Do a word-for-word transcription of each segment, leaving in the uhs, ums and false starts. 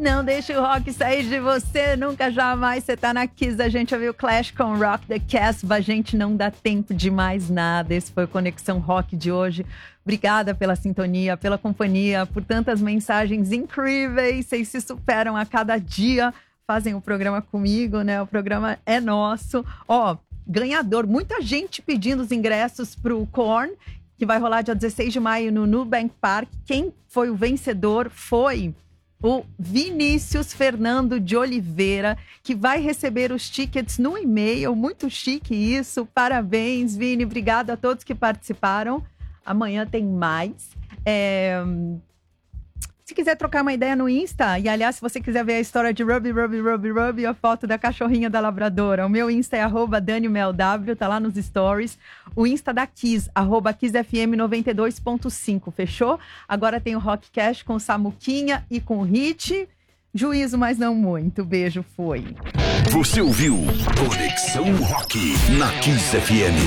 Não deixa o rock sair de você, nunca jamais. Você tá na Kiss, a gente ouviu Clash com Rock the Casbah. A gente não dá tempo de mais nada. Esse foi o Conexão Rock de hoje. Obrigada pela sintonia, pela companhia, por tantas mensagens incríveis. Vocês se superam a cada dia, fazem o programa comigo, né? O programa é nosso. Ó, ganhador, muita gente pedindo os ingressos pro Korn, que vai rolar dia dezesseis de maio no Nubank Park. Quem foi o vencedor foi o Vinícius Fernando de Oliveira, que vai receber os tickets no e-mail. Muito chique isso. Parabéns, Vini. Obrigada a todos que participaram. Amanhã tem mais. É... Se quiser trocar uma ideia no Insta, e aliás, se você quiser ver a história de Ruby, Ruby, Ruby, Ruby, a foto da cachorrinha da labradora, o meu Insta é arroba DaniMelW, tá lá nos stories. O Insta da Kiss, arroba Kiss F M noventa e dois ponto cinco, fechou? Agora tem o Rockcast com o Samuquinha e com o Hit. Juízo, mas não muito. Beijo, foi. Você ouviu Conexão Rock na Kiss F M.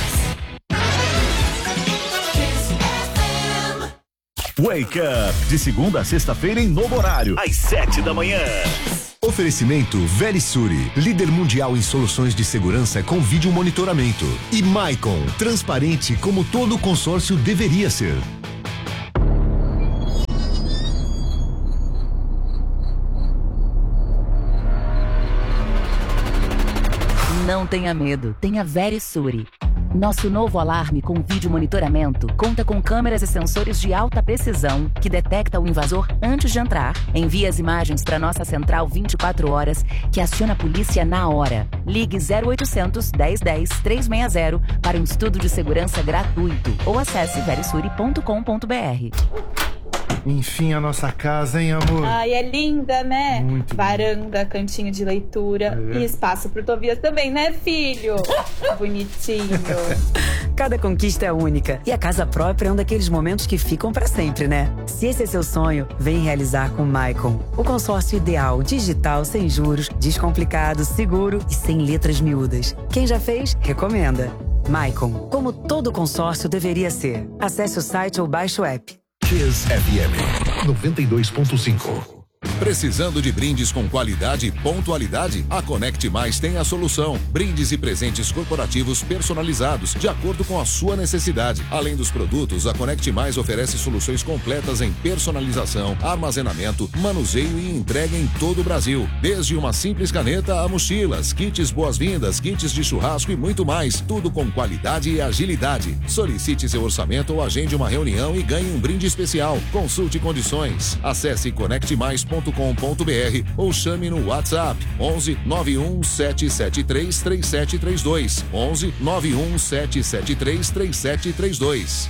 Wake Up, de segunda a sexta-feira em novo horário, às sete da manhã. Oferecimento Verisuri, líder mundial em soluções de segurança com vídeo monitoramento. E Maicon, transparente como todo consórcio deveria ser. Não tenha medo, tenha Verisuri. Nosso novo alarme com vídeo monitoramento conta com câmeras e sensores de alta precisão que detecta o invasor antes de entrar, envia as imagens para nossa central vinte e quatro horas, que aciona a polícia na hora. Ligue zero oitocentos, dez dez, trezentos e sessenta para um estudo de segurança gratuito ou acesse verisuri ponto com ponto b r. Enfim, a nossa casa, hein, amor? Ai, é linda, né? Muito Varanda, cantinho de leitura é. E espaço pro Tobias também, né, filho? Bonitinho. Cada conquista é única e a casa própria é um daqueles momentos que ficam pra sempre, né? Se esse é seu sonho, vem realizar com o Maicon. O consórcio ideal, digital, sem juros, descomplicado, seguro e sem letras miúdas. Quem já fez, recomenda. Maicon, como todo consórcio deveria ser. Acesse o site ou baixe o app. Kiss F M noventa e dois ponto cinco. Precisando de brindes com qualidade e pontualidade? A Connect Mais tem a solução. Brindes e presentes corporativos personalizados, de acordo com a sua necessidade. Além dos produtos, a Connect Mais oferece soluções completas em personalização, armazenamento, manuseio e entrega em todo o Brasil. Desde uma simples caneta a mochilas, kits boas-vindas, kits de churrasco e muito mais. Tudo com qualidade e agilidade. Solicite seu orçamento ou agende uma reunião e ganhe um brinde especial. Consulte condições. Acesse conect mais ponto com ponto b r ou chame no WhatsApp onze nove um sete sete três três sete três dois. onze nove um sete sete três três sete três dois.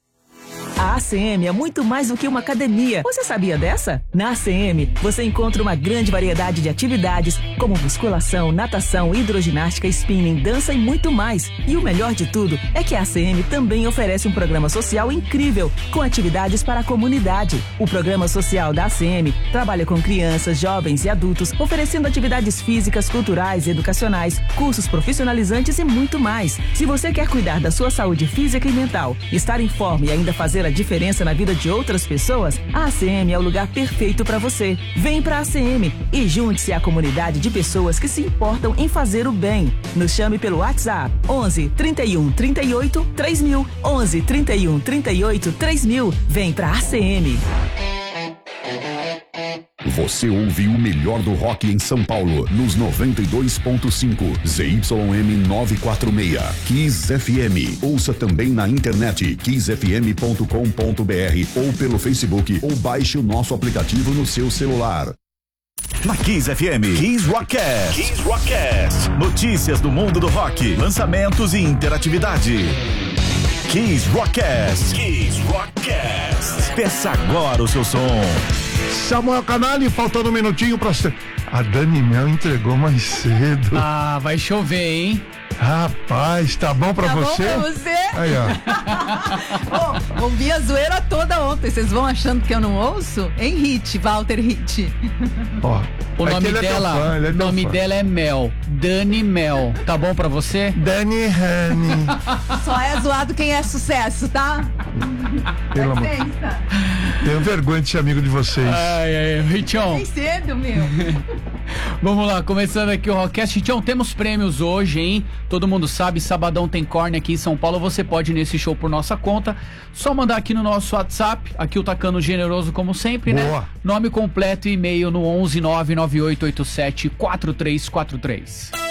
A A C M é muito mais do que uma academia. Você sabia dessa? Na A C M, você encontra uma grande variedade de atividades, como musculação, natação, hidroginástica, spinning, dança e muito mais. E o melhor de tudo é que a A C M também oferece um programa social incrível, com atividades para a comunidade. O programa social da A C M trabalha com crianças, jovens e adultos, oferecendo atividades físicas, culturais, educacionais, cursos profissionalizantes e muito mais. Se você quer cuidar da sua saúde física e mental, estar em forma e ainda fazer a diferença na vida de outras pessoas, a A C M é o lugar perfeito para você. Vem pra A C M e junte-se à comunidade de pessoas que se importam em fazer o bem. Nos chame pelo WhatsApp onze trinta e um trinta e oito três mil. onze trinta e um trinta e oito três mil. Vem pra A C M. Você ouviu o melhor do rock em São Paulo, nos noventa e dois ponto cinco, Z Y M novecentos e quarenta e seis, Kiss F M. Ouça também na internet, kiss f m ponto com ponto b r ou pelo Facebook, ou baixe o nosso aplicativo no seu celular. Na Kiss F M, Kiss Rockcast. Kiss Rockcast. Notícias do mundo do rock, lançamentos e interatividade. Kiss Rockcast. Kiss Rockcast. Peça agora o seu som. Samuel Canali, faltando um minutinho pra ser. A Dani Mel entregou mais cedo. Ah, vai chover, hein? Rapaz, tá bom pra tá você? Tá bom pra você? Aí, ó. Oh, ouvi a zoeira toda ontem. Vocês vão achando que eu não ouço? Em Hit, Walter Hit. Ó. O nome é dela, fã, é nome fã. dela é Mel. Dani Mel. Tá bom pra você? Dani Honey. Só é zoado quem é sucesso, tá? Pelo amor. Tenho vergonha de ser amigo de vocês. Ai, ai, Ritchão. Tem cedo, meu. Vamos lá, começando aqui o Rockcast. Ritchão, temos prêmios hoje, hein? Todo mundo sabe, sabadão tem corne aqui em São Paulo. Você pode ir nesse show por nossa conta. Só mandar aqui no nosso WhatsApp. Aqui o Tacano generoso, como sempre, Boa. né? Nome completo e e-mail no onze nove nove oito oito sete quatro três quatro três.